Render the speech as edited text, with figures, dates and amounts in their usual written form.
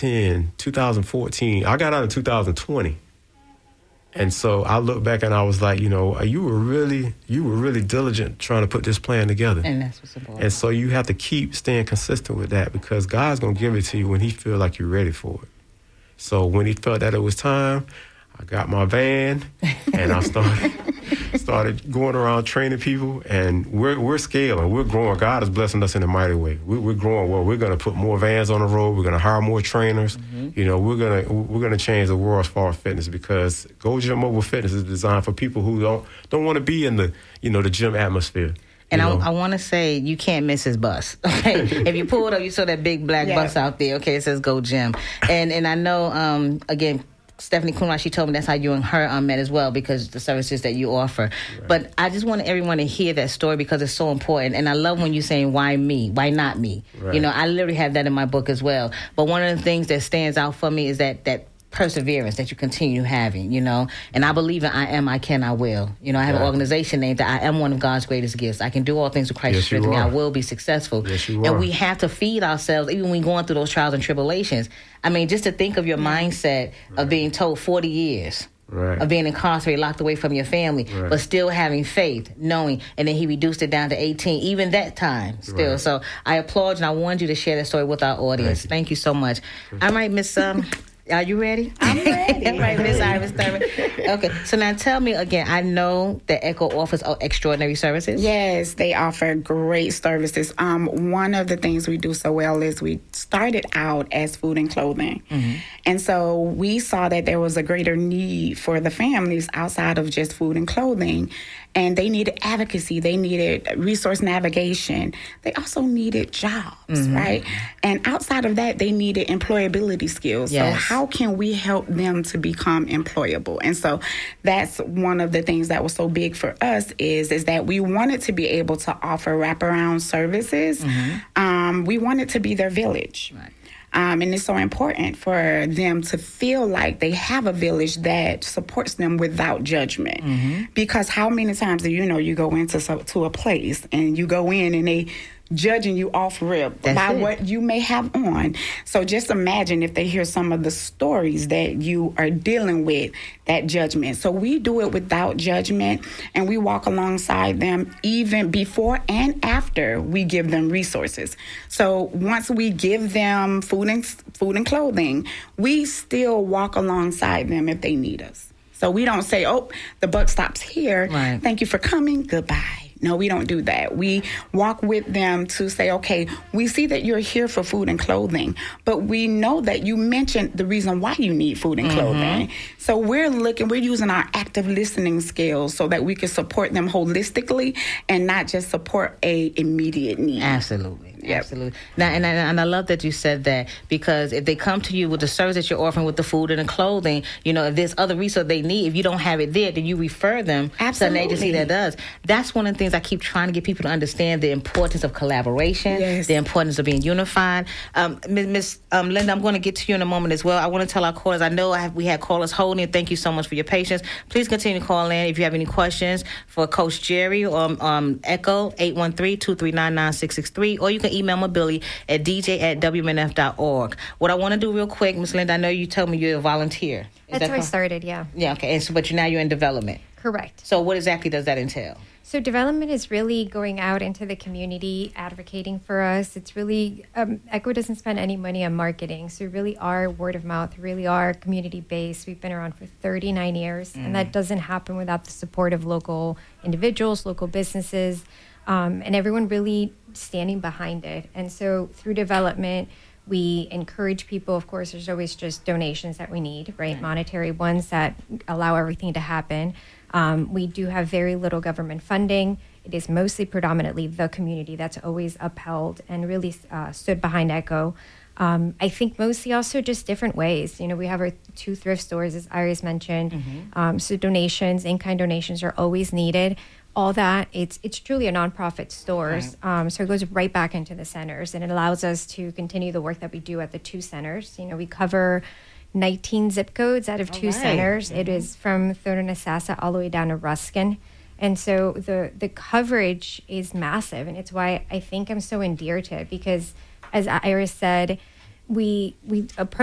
2014. I got out in 2020. And so I look back and I was like, you were really diligent trying to put this plan together. And that's what's important. And so you have to keep staying consistent with that, because God's going to give it to you when he feel like you're ready for it. So when he felt that it was time, I got my van and I started going around training people, and we're scaling, we're growing. God is blessing us in a mighty way. We're growing well. We're going to put more vans on the road. We're going to hire more trainers. Mm-hmm. We're gonna change the world as far as fitness, because Go Gym Mobile Fitness is designed for people who don't want to be in the the gym atmosphere. And I want to say, you can't miss his bus. Okay, if you pulled up, you saw that big black bus out there. Okay, it says Go Gym, and I know again, Stephanie Kunwa, she told me that's how you and her met as well, because the services that you offer. Right. But I just want everyone to hear that story, because it's so important. And I love when you're saying, why me? Why not me? Right. I literally have that in my book as well. But one of the things that stands out for me is that perseverance that you continue having, and I believe in I am, I can, I will. I have an organization named that I am one of God's greatest gifts. I can do all things with Christ who strengthens me. I will be successful. Yes, you are. And we have to feed ourselves, even when we're going through those trials and tribulations. I mean, just to think of your mindset of being told 40 years. Right. Of being incarcerated, locked away from your family, but still having faith, knowing, and then he reduced it down to 18, even that time still. Right. So I applaud you, and I want you to share that story with our audience. Thank you so much. All right, Miss... Are you ready? I'm ready. All right, Miss Iris Thurman. Okay, so now tell me again, I know that Echo offers extraordinary services. Yes, they offer great services. One of the things we do so well is we started out as food and clothing. Mm-hmm. And so we saw that there was a greater need for the families outside of just food and clothing. And they needed advocacy. They needed resource navigation. They also needed jobs, right? And outside of that, they needed employability skills. Yes. So how can we help them to become employable? And so that's one of the things that was so big for us is that we wanted to be able to offer wraparound services. Mm-hmm. We wanted to be their village. Right. And it's so important for them to feel like they have a village that supports them without judgment. Mm-hmm. Because how many times do you go into a place and you go in and they judging you off rip by what you may have on. So just imagine if they hear some of the stories that you are dealing with, that judgment. So we do it without judgment, and we walk alongside them even before and after we give them resources. So once we give them food and clothing, we still walk alongside them if they need us. So we don't say, oh, the buck stops here. Right. Thank you for coming. Goodbye. No, we don't do that. We walk with them to say, okay, we see that you're here for food and clothing, but we know that you mentioned the reason why you need food and clothing. So we're using our active listening skills so that we can support them holistically and not just support a immediate need. Absolutely. Yep. Absolutely. Now, and I love that you said that, because if they come to you with the service that you're offering with the food and the clothing, if there's other resources they need, if you don't have it there, then you refer them to an agency that does. That's one of the things I keep trying to get people to understand, the importance of collaboration, the importance of being unified. Miss Linda, I'm going to get to you in a moment as well. I want to tell our callers, I know we had callers holding. Thank you so much for your patience. Please continue to call in if you have any questions for Coach Jerry or Echo, 813-239-9663, or you can email Billy at dj@wmnf.org. What I want to do real quick, Miss Linda, I know you told me you're a volunteer. That's how I started, yeah. Yeah, okay. But now you're in development. Correct. So what exactly does that entail? So development is really going out into the community, advocating for us. It's really, Echo doesn't spend any money on marketing. So we really are word of mouth, really are community-based. We've been around for 39 years, and that doesn't happen without the support of local individuals, local businesses, and everyone really standing behind it. And so through development, we encourage people. Of course, there's always just donations that we need, right? Monetary ones that allow everything to happen. We do have very little government funding. It is mostly predominantly the community that's always upheld and really stood behind Echo. I think mostly also just different ways. We have our 2 thrift stores, as Iris mentioned. So donations, in-kind donations are always needed. All that, it's truly a nonprofit stores. So it goes right back into the centers, and it allows us to continue the work that we do at the 2 centers. We cover 19 zip codes out of 2 centers. It is from Thornton-Assassa all the way down to Ruskin. And so the coverage is massive, and it's why I think I'm so endeared to it, because as Iris said, we approach